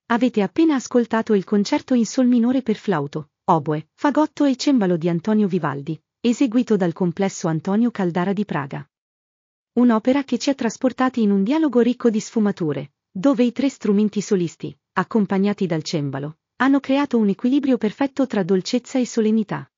Avete appena ascoltato il concerto in sol minore per flauto, oboe, fagotto e cembalo di Antonio Vivaldi, eseguito dal Complesso Antonio Caldara di Praga. Un'opera che ci ha trasportati in un dialogo ricco di sfumature, dove i tre strumenti solisti, accompagnati dal cembalo, hanno creato un equilibrio perfetto tra dolcezza e solennità.